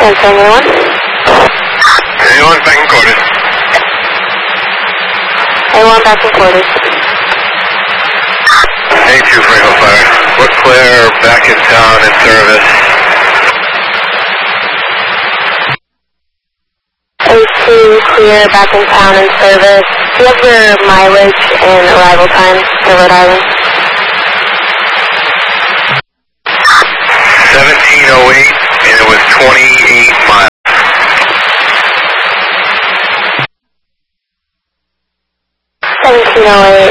anyone? Anyone back in quarters. Anyone back in quarters. A2 Franco Fire. We're clear, back in town in service. A2 clear, back in town in service. Do you have your mileage and arrival time to Rhode Island? 1708, and it was 28 miles. $17.08